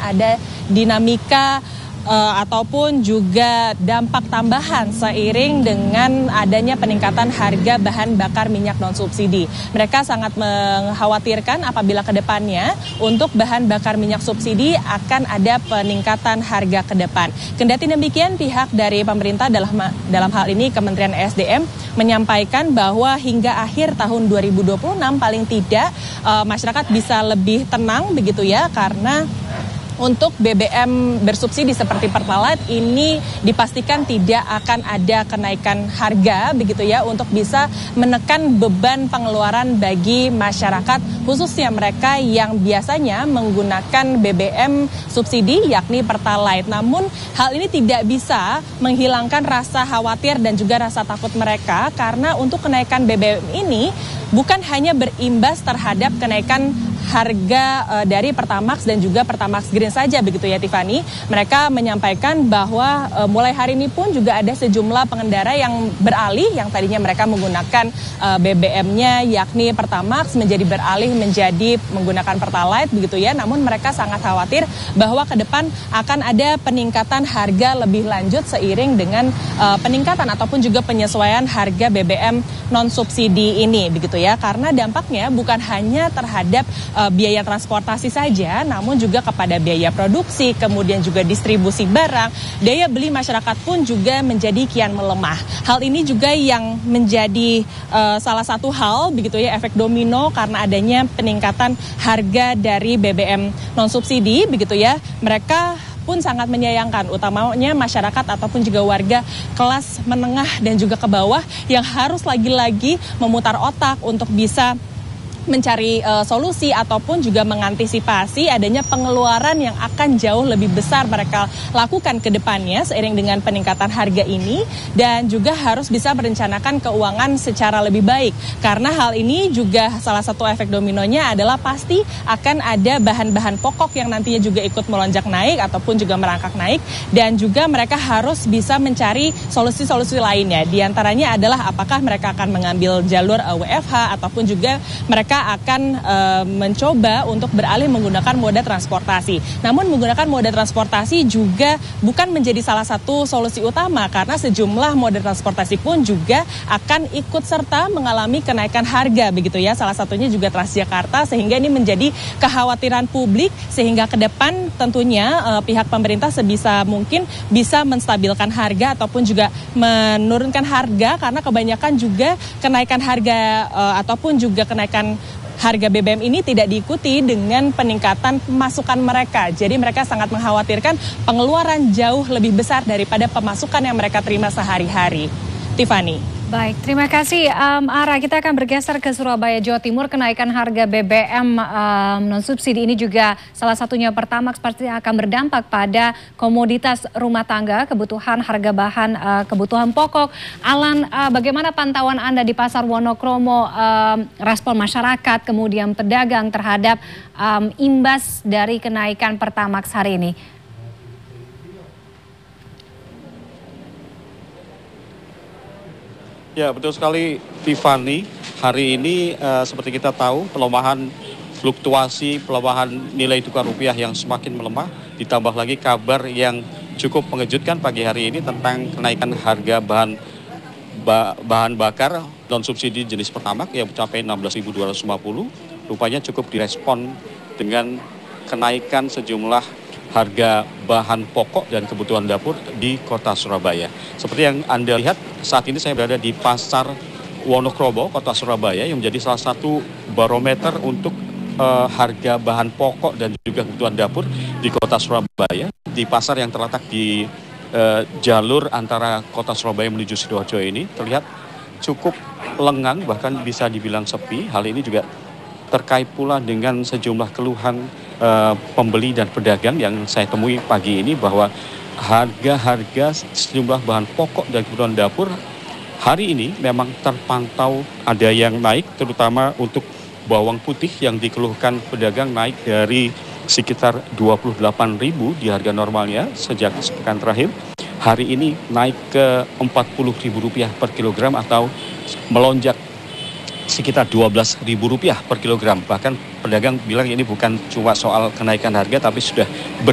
ada dinamika ataupun juga dampak tambahan seiring dengan adanya peningkatan harga bahan bakar minyak non subsidi. Mereka sangat mengkhawatirkan apabila ke depannya untuk bahan bakar minyak subsidi akan ada peningkatan harga ke depan. Kendati demikian, pihak dari pemerintah dalam hal ini Kementerian SDM menyampaikan bahwa hingga akhir tahun 2026 paling tidak masyarakat bisa lebih tenang begitu ya, karena untuk BBM bersubsidi seperti Pertalite ini dipastikan tidak akan ada kenaikan harga begitu ya, untuk bisa menekan beban pengeluaran bagi masyarakat khususnya mereka yang biasanya menggunakan BBM subsidi yakni Pertalite. Namun hal ini tidak bisa menghilangkan rasa khawatir dan juga rasa takut mereka, karena untuk kenaikan BBM ini bukan hanya berimbas terhadap kenaikan harga dari Pertamax dan juga Pertamax Green saja begitu ya Tiffany. Mereka menyampaikan bahwa mulai hari ini pun juga ada sejumlah pengendara yang beralih, yang tadinya mereka menggunakan BBM-nya yakni Pertamax menjadi beralih menjadi menggunakan Pertalite begitu ya. Namun mereka sangat khawatir bahwa ke depan akan ada peningkatan harga lebih lanjut seiring dengan peningkatan ataupun juga penyesuaian harga BBM non subsidi ini begitu ya. Karena dampaknya bukan hanya terhadap biaya transportasi saja, namun juga kepada biaya produksi, kemudian juga distribusi barang, daya beli masyarakat pun juga menjadi kian melemah. Hal ini juga yang menjadi salah satu hal begitu ya, efek domino karena adanya peningkatan harga dari BBM non subsidi begitu ya. Mereka pun sangat menyayangkan, utamanya masyarakat ataupun juga warga kelas menengah dan juga ke bawah yang harus lagi-lagi memutar otak untuk bisa mencari solusi ataupun juga mengantisipasi adanya pengeluaran yang akan jauh lebih besar mereka lakukan ke depannya seiring dengan peningkatan harga ini, dan juga harus bisa merencanakan keuangan secara lebih baik. Karena hal ini juga salah satu efek dominonya adalah pasti akan ada bahan-bahan pokok yang nantinya juga ikut melonjak naik ataupun juga merangkak naik, dan juga mereka harus bisa mencari solusi-solusi lainnya. Di antaranya adalah apakah mereka akan mengambil jalur WFH ataupun juga mereka akan mencoba untuk beralih menggunakan moda transportasi. Namun menggunakan moda transportasi juga bukan menjadi salah satu solusi utama, karena sejumlah moda transportasi pun juga akan ikut serta mengalami kenaikan harga begitu ya. Salah satunya juga Transjakarta, sehingga ini menjadi kekhawatiran publik, sehingga ke depan tentunya pihak pemerintah sebisa mungkin bisa menstabilkan harga ataupun juga menurunkan harga, karena kebanyakan juga kenaikan harga ataupun juga kenaikan harga BBM ini tidak diikuti dengan peningkatan pemasukan mereka. Jadi mereka sangat mengkhawatirkan pengeluaran jauh lebih besar daripada pemasukan yang mereka terima sehari-hari. Tiffany. Baik, terima kasih. Ara, kita akan bergeser ke Surabaya, Jawa Timur. Kenaikan harga BBM non-subsidi ini juga salah satunya Pertamax pasti akan berdampak pada komoditas rumah tangga, kebutuhan harga bahan kebutuhan pokok. Alan, bagaimana pantauan Anda di Pasar Wonokromo, respon masyarakat, kemudian pedagang terhadap imbas dari kenaikan Pertamax hari ini? Ya, betul sekali Tiffany. Hari ini seperti kita tahu pelemahan fluktuasi, pelemahan nilai tukar rupiah yang semakin melemah, ditambah lagi kabar yang cukup mengejutkan pagi hari ini tentang kenaikan harga bahan bakar non subsidi jenis Pertamax yang mencapai 16.250. Rupanya cukup direspon dengan kenaikan sejumlah harga bahan pokok dan kebutuhan dapur di kota Surabaya. Seperti yang Anda lihat, saat ini saya berada di Pasar Wonokromo, kota Surabaya, yang menjadi salah satu barometer untuk harga bahan pokok dan juga kebutuhan dapur di kota Surabaya. Di pasar yang terletak di jalur antara kota Surabaya menuju Sidoarjo ini terlihat cukup lengang, bahkan bisa dibilang sepi. Hal ini juga terkait pula dengan sejumlah keluhan pembeli dan pedagang yang saya temui pagi ini, bahwa harga-harga sejumlah bahan pokok dan kebutuhan dapur hari ini memang terpantau ada yang naik, terutama untuk bawang putih yang dikeluhkan pedagang naik dari sekitar 28.000 di harga normalnya sejak sepekan terakhir. Hari ini naik ke Rp40.000 per kilogram atau melonjak sekitar Rp12.000 per kilogram. Bahkan pedagang bilang ini bukan cuma soal kenaikan harga, tapi sudah